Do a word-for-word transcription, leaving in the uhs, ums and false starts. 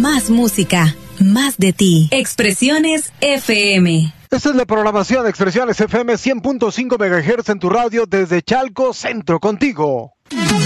Más música, más de ti. Expresiones F M. Esta es la programación de Expresiones F M cien punto cinco megahertz en tu radio desde Chalco Centro, contigo.